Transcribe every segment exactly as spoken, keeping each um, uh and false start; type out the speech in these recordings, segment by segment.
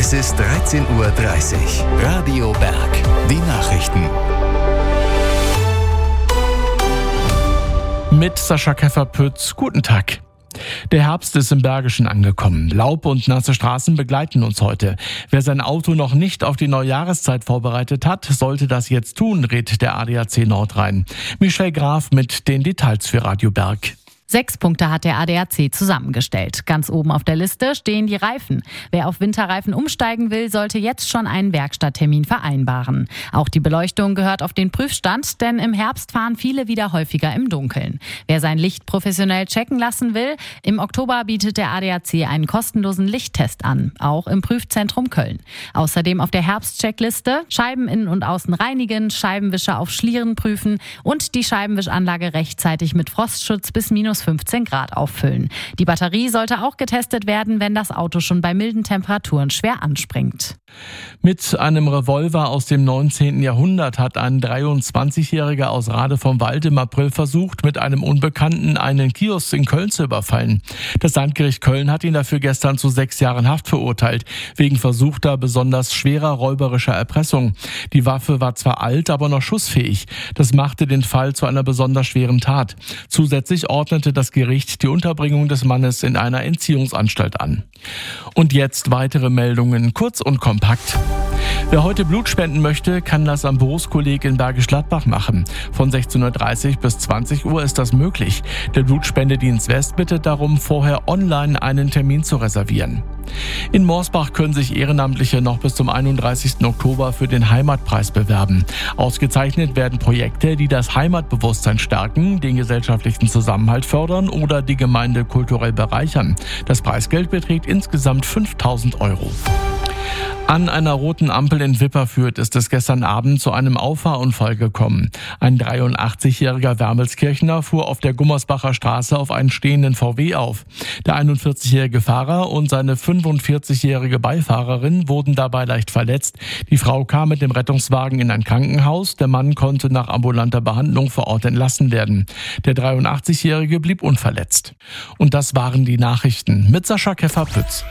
Es ist dreizehn Uhr dreißig. Radio Berg. Die Nachrichten. Mit Sascha Keffer-Pütz, guten Tag. Der Herbst ist im Bergischen angekommen. Laub und nasse Straßen begleiten uns heute. Wer sein Auto noch nicht auf die neue Jahreszeit vorbereitet hat, sollte das jetzt tun, rät der A D A C Nordrhein. Michelle Graf mit den Details für Radio Berg. Sechs Punkte hat der A D A C zusammengestellt. Ganz oben auf der Liste stehen die Reifen. Wer auf Winterreifen umsteigen will, sollte jetzt schon einen Werkstatttermin vereinbaren. Auch die Beleuchtung gehört auf den Prüfstand, denn im Herbst fahren viele wieder häufiger im Dunkeln. Wer sein Licht professionell checken lassen will, im Oktober bietet der A D A C einen kostenlosen Lichttest an, auch im Prüfzentrum Köln. Außerdem auf der Herbstcheckliste Scheiben innen und außen reinigen, Scheibenwischer auf Schlieren prüfen und die Scheibenwischanlage rechtzeitig mit Frostschutz bis minus fünfzehn Grad auffüllen. Die Batterie sollte auch getestet werden, wenn das Auto schon bei milden Temperaturen schwer anspringt. Mit einem Revolver aus dem neunzehnten Jahrhundert hat ein dreiundzwanzigjähriger aus Rade vom Wald im April versucht, mit einem Unbekannten einen Kiosk in Köln zu überfallen. Das Landgericht Köln hat ihn dafür gestern zu sechs Jahren Haft verurteilt, wegen versuchter besonders schwerer räuberischer Erpressung. Die Waffe war zwar alt, aber noch schussfähig. Das machte den Fall zu einer besonders schweren Tat. Zusätzlich ordnete das Gericht die Unterbringung des Mannes in einer Entziehungsanstalt an. Und jetzt weitere Meldungen, kurz und kompakt. Wer heute Blut spenden möchte, kann das am Berufskolleg in Bergisch Gladbach machen. Von sechzehn Uhr dreißig bis zwanzig Uhr ist das möglich. Der Blutspendedienst West bittet darum, vorher online einen Termin zu reservieren. In Morsbach können sich Ehrenamtliche noch bis zum einunddreißigsten Oktober für den Heimatpreis bewerben. Ausgezeichnet werden Projekte, die das Heimatbewusstsein stärken, den gesellschaftlichen Zusammenhalt fördern oder die Gemeinde kulturell bereichern. Das Preisgeld beträgt insgesamt fünftausend Euro. An einer roten Ampel in Wipperfürth ist es gestern Abend zu einem Auffahrunfall gekommen. Ein dreiundachtzigjähriger Wermelskirchner fuhr auf der Gummersbacher Straße auf einen stehenden V W auf. Der einundvierzigjährige Fahrer und seine fünfundvierzigjährige Beifahrerin wurden dabei leicht verletzt. Die Frau kam mit dem Rettungswagen in ein Krankenhaus. Der Mann konnte nach ambulanter Behandlung vor Ort entlassen werden. Der dreiundachtzigjährige blieb unverletzt. Und das waren die Nachrichten mit Sascha Keffer-Pütz.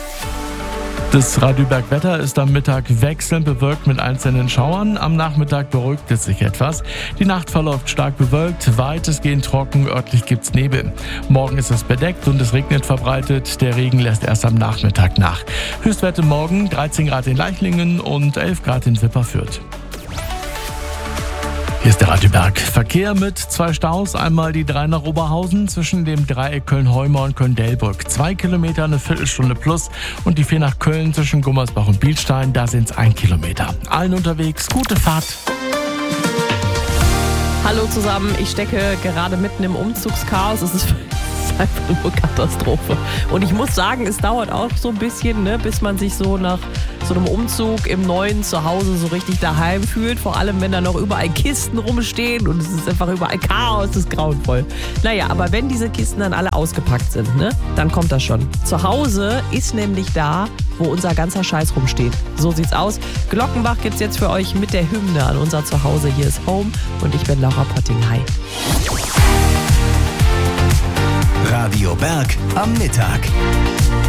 Das Radio Berg Wetter ist am Mittag wechselnd bewölkt mit einzelnen Schauern. Am Nachmittag beruhigt es sich etwas. Die Nacht verläuft stark bewölkt, weitestgehend trocken, örtlich gibt's Nebel. Morgen ist es bedeckt und es regnet verbreitet. Der Regen lässt erst am Nachmittag nach. Höchstwerte morgen dreizehn Grad in Leichlingen und elf Grad in Wipperfürth. Hier ist der Radio Berg. Verkehr mit zwei Staus. Einmal die drei nach Oberhausen zwischen dem Dreieck Köln-Heumar und Köln-Delbrück. Zwei Kilometer, eine Viertelstunde plus. Und die vier nach Köln zwischen Gummersbach und Bielstein, da sind es ein Kilometer. Allen unterwegs, gute Fahrt. Hallo zusammen, ich stecke gerade mitten im Umzugschaos. Es ist einfach nur Katastrophe. Und ich muss sagen, es dauert auch so ein bisschen, ne, bis man sich so nach so einem Umzug im neuen Zuhause so richtig daheim fühlt. Vor allem, wenn da noch überall Kisten rumstehen und es ist einfach überall Chaos, das ist grauenvoll. Naja, aber wenn diese Kisten dann alle ausgepackt sind, ne, dann kommt das schon. Zu Hause ist nämlich da, wo unser ganzer Scheiß rumsteht. So sieht's aus. Glockenbach gibt's jetzt für euch mit der Hymne an unser Zuhause. Hier ist Home und ich bin Laura Potting. Hi. Radio Berg am Mittag.